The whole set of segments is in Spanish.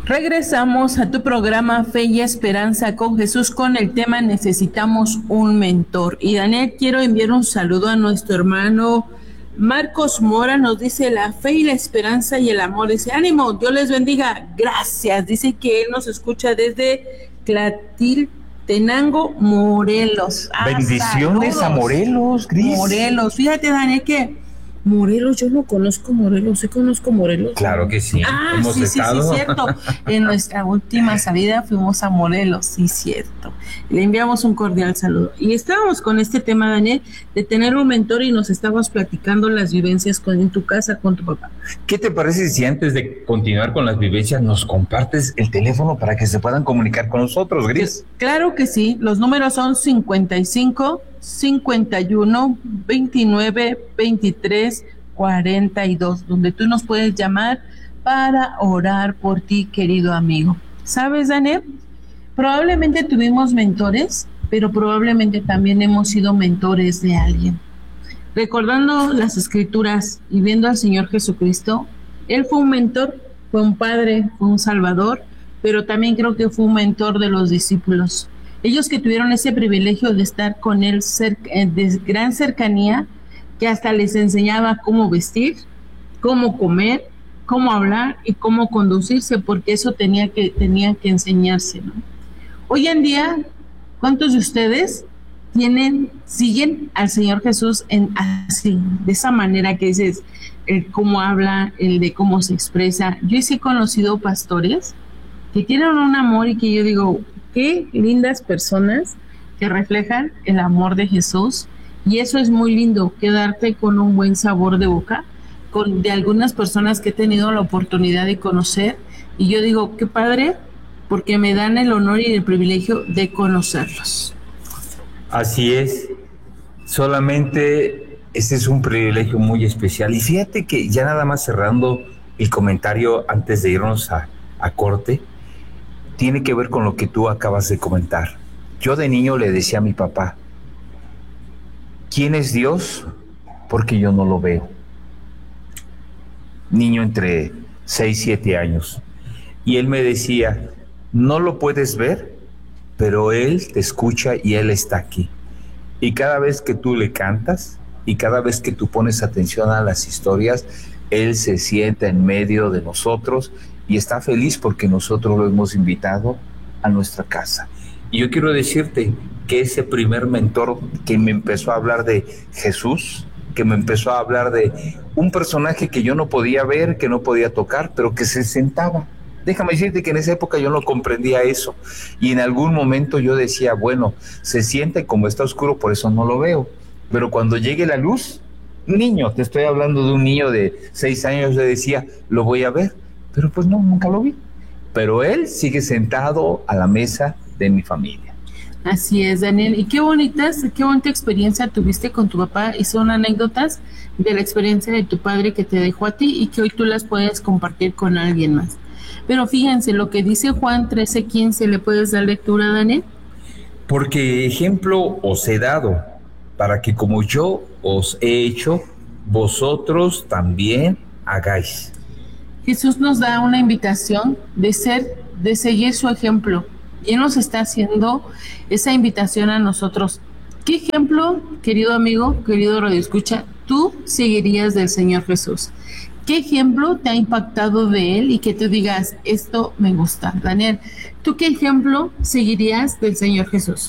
Regresamos a tu programa Fe y Esperanza con Jesús con el tema Necesitamos un mentor. Y Daniel, quiero enviar un saludo a nuestro hermano Marcos Mora. Nos dice la fe y la esperanza y el amor. Dice, ánimo, Dios les bendiga. Gracias. Dice que él nos escucha desde Tlatiltenango, Morelos. Bendiciones a Morelos, Gris. Morelos. Fíjate, Daniel, que Morelos, yo no conozco Morelos, ¿sí conozco Morelos? Claro que sí. Hemos estado. Sí, cierto. En nuestra última salida fuimos a Morelos, sí, cierto. Le enviamos un cordial saludo. Y estábamos con este tema, Daniel, de tener un mentor y nos estábamos platicando las vivencias en tu casa con tu papá. ¿Qué te parece si antes de continuar con las vivencias nos compartes el teléfono para que se puedan comunicar con nosotros, Gris? Claro que sí. Los números son 55 51 29 23 42, donde tú nos puedes llamar para orar por ti, querido amigo. ¿Sabes, Daniel? Probablemente tuvimos mentores, pero probablemente también hemos sido mentores de alguien. Recordando las escrituras y viendo al Señor Jesucristo, Él fue un mentor, fue un padre, fue un salvador, pero también creo que fue un mentor de los discípulos. Ellos que tuvieron ese privilegio de estar con Él de gran cercanía, que hasta les enseñaba cómo vestir, cómo comer, cómo hablar y cómo conducirse, porque eso tenía que enseñarse, ¿no? Hoy en día, ¿cuántos de ustedes siguen al Señor Jesús así, de esa manera que dices, el cómo habla, el de cómo se expresa? Yo sí he conocido pastores que tienen un amor y que yo digo, qué lindas personas que reflejan el amor de Jesús, y eso es muy lindo, quedarte con un buen sabor de boca, de algunas personas que he tenido la oportunidad de conocer, y yo digo, qué padre, porque me dan el honor y el privilegio de conocerlos. Así es, solamente este es un privilegio muy especial. Y fíjate que ya nada más cerrando el comentario antes de irnos a corte, tiene que ver con lo que tú acabas de comentar. Yo de niño le decía a mi papá, ¿quién es Dios? Porque yo no lo veo. Niño entre 6 y 7 años. Y él me decía, no lo puedes ver, pero Él te escucha y Él está aquí. Y cada vez que tú le cantas y cada vez que tú pones atención a las historias, Él se sienta en medio de nosotros y está feliz porque nosotros lo hemos invitado a nuestra casa. Y yo quiero decirte que ese primer mentor que me empezó a hablar de Jesús, que me empezó a hablar de un personaje que yo no podía ver, que no podía tocar, pero que se sentaba. Déjame decirte que en esa época yo no comprendía eso. Y en algún momento yo decía, bueno, se siente como está oscuro, por eso no lo veo. Pero cuando llegue la luz, niño, te estoy hablando de un niño de 6 años, le decía, lo voy a ver. Pero pues no, nunca lo vi. Pero él sigue sentado a la mesa de mi familia. Así es, Daniel. Y qué bonita experiencia tuviste con tu papá, y son anécdotas de la experiencia de tu padre que te dejó a ti y que hoy tú las puedes compartir con alguien más. Pero fíjense lo que dice Juan 13:15, ¿le puedes dar lectura, Daniel? Porque ejemplo os he dado, para que como yo os he hecho, vosotros también hagáis. Jesús nos da una invitación de seguir su ejemplo, y Él nos está haciendo esa invitación a nosotros. ¿Qué ejemplo, querido amigo, querido radioescucha, tú seguirías del Señor Jesús? ¿Qué ejemplo te ha impactado de Él y que tú digas, esto me gusta? Daniel, ¿tú qué ejemplo seguirías del Señor Jesús?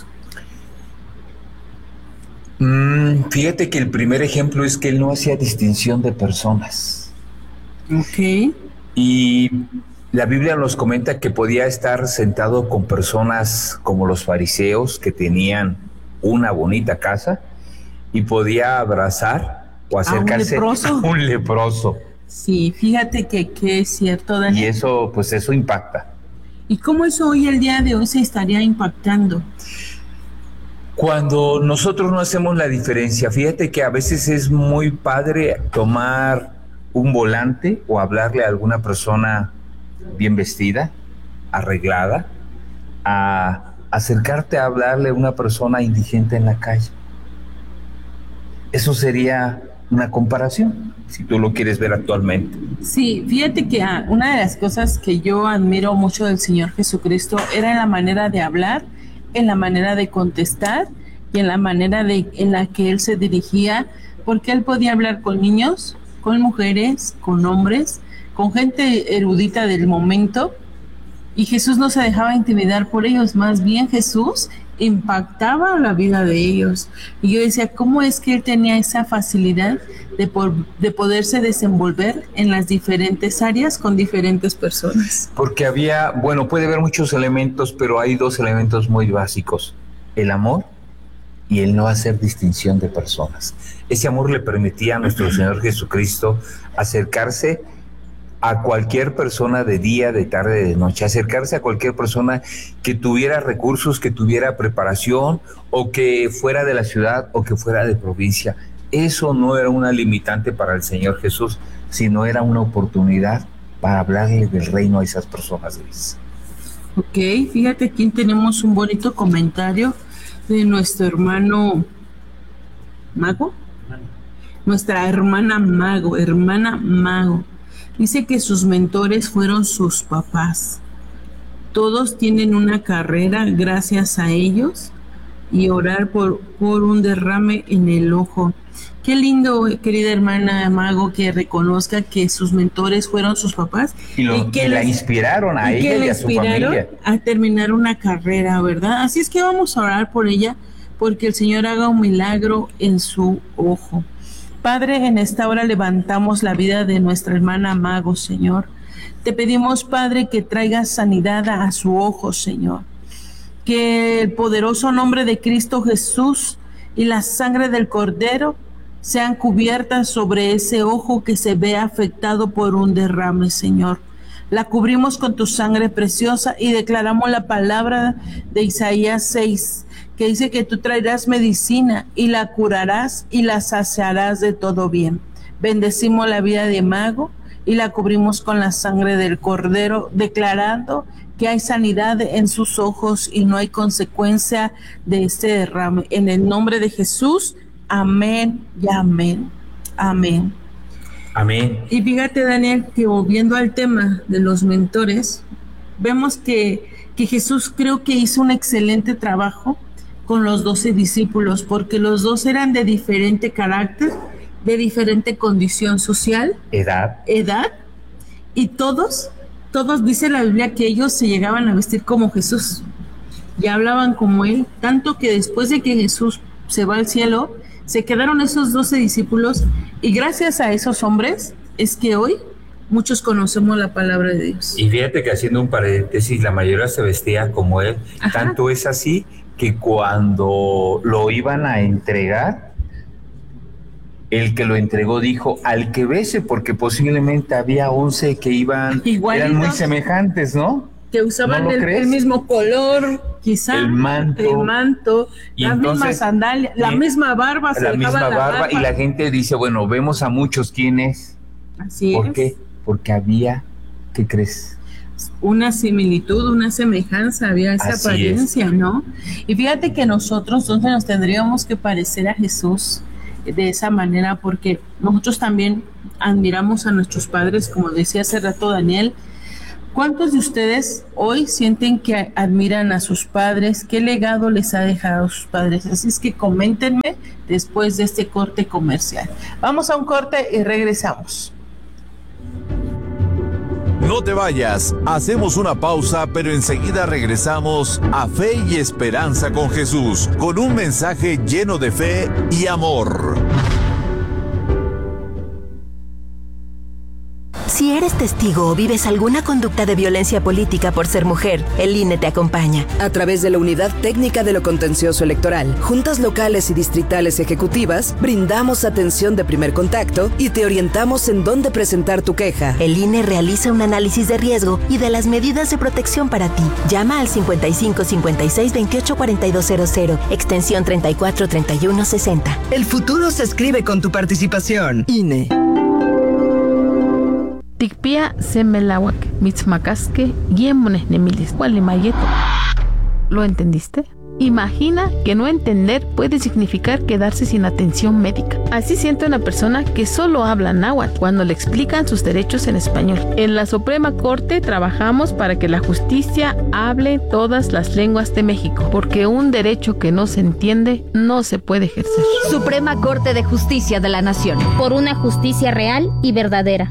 Fíjate que el primer ejemplo es que Él no hacía distinción de personas. Ok. Y la Biblia nos comenta que podía estar sentado con personas como los fariseos, que tenían una bonita casa, y podía abrazar o acercarse a un leproso. Sí, fíjate que es cierto, Daniel. Y eso, pues eso impacta. ¿Y cómo eso hoy, el día de hoy, se estaría impactando? Cuando nosotros no hacemos la diferencia, fíjate que a veces es muy padre tomar un volante o hablarle a alguna persona bien vestida, arreglada, a acercarte a hablarle a una persona indigente en la calle. Eso sería una comparación, si tú lo quieres ver actualmente. Sí, fíjate que una de las cosas que yo admiro mucho del Señor Jesucristo era en la manera de hablar, en la manera de contestar y en la manera en la que Él se dirigía, porque Él podía hablar con niños, con mujeres, con hombres, con gente erudita del momento, y Jesús no se dejaba intimidar por ellos, más bien Jesús impactaba la vida de ellos. Y yo decía, ¿cómo es que Él tenía esa facilidad de poderse desenvolver en las diferentes áreas con diferentes personas? Porque puede haber muchos elementos, pero hay dos elementos muy básicos: el amor y el no hacer distinción de personas. Ese amor le permitía a nuestro Señor Jesucristo acercarse a cualquier persona de día, de tarde, de noche, acercarse a cualquier persona que tuviera recursos, que tuviera preparación, o que fuera de la ciudad o que fuera de provincia. Eso no era una limitante para el Señor Jesús, sino era una oportunidad para hablarle del reino a esas personas. Ok, fíjate, aquí tenemos un bonito comentario de nuestro hermano Mago, nuestra hermana Mago. Dice que sus mentores fueron sus papás. Todos tienen una carrera gracias a ellos, y orar por un derrame en el ojo. Qué lindo, querida hermana Mago, que reconozca que sus mentores fueron sus papás y que la inspiraron a ella y a su familia a terminar una carrera, ¿verdad? Así es que vamos a orar por ella, porque el Señor haga un milagro en su ojo. Padre, en esta hora levantamos la vida de nuestra hermana Mago, Señor. Te pedimos, Padre, que traigas sanidad a su ojo, Señor. Que el poderoso nombre de Cristo Jesús y la sangre del Cordero sean cubiertas sobre ese ojo que se ve afectado por un derrame, Señor. La cubrimos con tu sangre preciosa y declaramos la palabra de Isaías 6, que dice que tú traerás medicina y la curarás y la saciarás de todo bien. Bendecimos la vida de Mago y la cubrimos con la sangre del Cordero, declarando que hay sanidad en sus ojos y no hay consecuencia de este derrame. En el nombre de Jesús, amén y amén. Amén. Amén. Y fíjate, Daniel, que volviendo al tema de los mentores, vemos que Jesús creo que hizo un excelente trabajo con los 12 discípulos, porque los dos eran de diferente carácter, de diferente condición social, edad, y todos dice la Biblia que ellos se llegaban a vestir como Jesús y hablaban como Él, tanto que después de que Jesús se va al cielo, se quedaron esos 12 discípulos, y gracias a esos hombres es que hoy muchos conocemos la palabra de Dios. Y fíjate que, haciendo un paréntesis, la mayoría se vestía como Él. Ajá. Tanto es así que cuando lo iban a entregar, el que lo entregó dijo: al que bese, porque posiblemente había 11 que iban, igualitos, eran muy semejantes, ¿no? Que usaban el mismo color, quizá el manto, y las mismas sandalias, la misma barba, y la gente dice: bueno, vemos a muchos. ¿Quién es? Así ¿Por qué? Porque había, ¿qué crees? Una similitud, una semejanza, había esa apariencia, ¿no? Y fíjate que nosotros entonces nos tendríamos que parecer a Jesús de esa manera, porque nosotros también admiramos a nuestros padres, como decía hace rato Daniel. ¿Cuántos de ustedes hoy sienten que admiran a sus padres? ¿Qué legado les ha dejado a sus padres? Así es que coméntenme después de este corte comercial. Vamos a un corte y regresamos. No te vayas, hacemos una pausa, pero enseguida regresamos a Fe y Esperanza con Jesús, con un mensaje lleno de fe y amor. Si eres testigo o vives alguna conducta de violencia política por ser mujer, el INE te acompaña. A través de la Unidad Técnica de lo Contencioso Electoral, juntas locales y distritales ejecutivas, brindamos atención de primer contacto y te orientamos en dónde presentar tu queja. El INE realiza un análisis de riesgo y de las medidas de protección para ti. Llama al 55 56 28 4200, extensión 34 31 60. El futuro se escribe con tu participación. INE. Tikpia semelawak mitzmakaske yemones nemilis walimayeto. ¿Lo entendiste? Imagina que no entender puede significar quedarse sin atención médica. Así siente una persona que solo habla náhuatl cuando le explican sus derechos en español. En la Suprema Corte trabajamos para que la justicia hable todas las lenguas de México, porque un derecho que no se entiende no se puede ejercer. Suprema Corte de Justicia de la Nación. Por una justicia real y verdadera.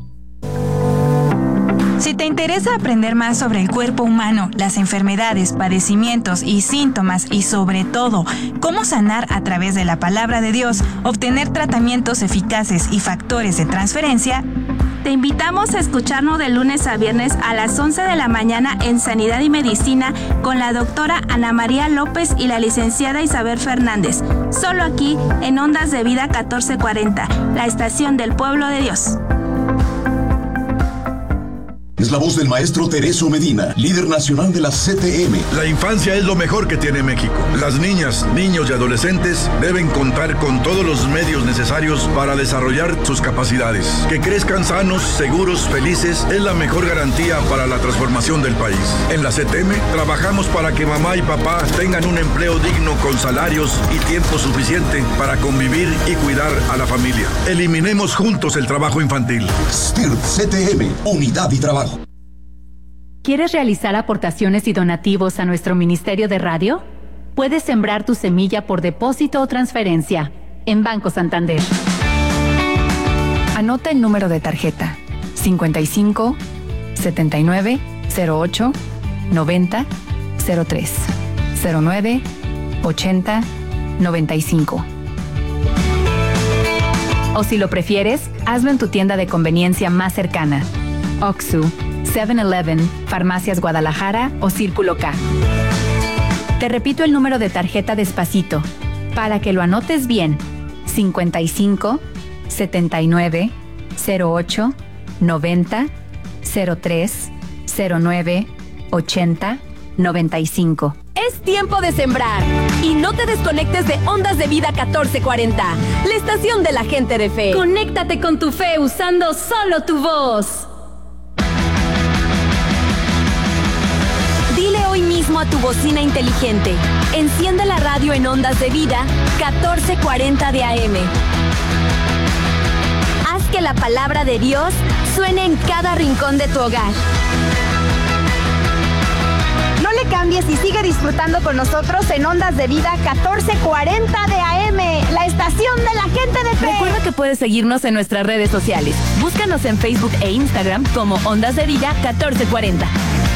Si te interesa aprender más sobre el cuerpo humano, las enfermedades, padecimientos y síntomas y sobre todo, cómo sanar a través de la palabra de Dios, obtener tratamientos eficaces y factores de transferencia, te invitamos a escucharnos de lunes a viernes a las 11 de la mañana en Sanidad y Medicina con la doctora Ana María López y la licenciada Isabel Fernández. Solo aquí en Ondas de Vida 1440, la estación del pueblo de Dios. Es la voz del maestro Tereso Medina, líder nacional de la CTM. La infancia es lo mejor que tiene México. Las niñas, niños y adolescentes deben contar con todos los medios necesarios para desarrollar sus capacidades. Que crezcan sanos, seguros, felices es la mejor garantía para la transformación del país. En la CTM trabajamos para que mamá y papá tengan un empleo digno con salarios y tiempo suficiente para convivir y cuidar a la familia. Eliminemos juntos el trabajo infantil. STIRT CTM, unidad y trabajo. ¿Quieres realizar aportaciones y donativos a nuestro Ministerio de Radio? Puedes sembrar tu semilla por depósito o transferencia en Banco Santander. Anota el número de tarjeta 55 79 08 90 03 09 80 95. O si lo prefieres, hazlo en tu tienda de conveniencia más cercana. Oxxo, 7-Eleven, Farmacias Guadalajara o Círculo K. Te repito el número de tarjeta despacito, para que lo anotes bien. 55 79 08 90 03 09 80 95. Es tiempo de sembrar y no te desconectes de Ondas de Vida 1440, la estación de la gente de fe. Conéctate con tu fe usando solo tu voz. Dile hoy mismo a tu bocina inteligente, enciende la radio en Ondas de Vida 1440 de AM. Haz que la palabra de Dios suene en cada rincón de tu hogar. No le cambies y sigue disfrutando con nosotros en Ondas de Vida 1440 de AM, la estación de la gente de fe. Recuerda que puedes seguirnos en nuestras redes sociales. Búscanos en Facebook e Instagram como Ondas de Vida 1440.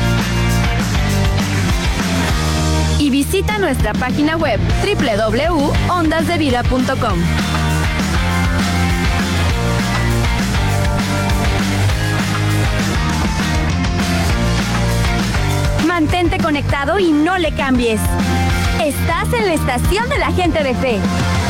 Y visita nuestra página web www.ondasdevida.com. Mantente conectado y no le cambies. Estás en la estación de la gente de fe.